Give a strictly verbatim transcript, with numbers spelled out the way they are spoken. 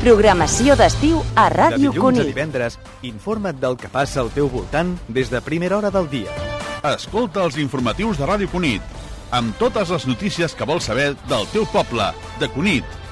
Programació d'estiu a Ràdio De dilluns Cunit. a divendres, informa't del que passa al teu voltant des de primera hora del dia. Escolta els informatius de Ràdio Cunit, amb totes les notícies que vols saber del teu poble, de Cunit,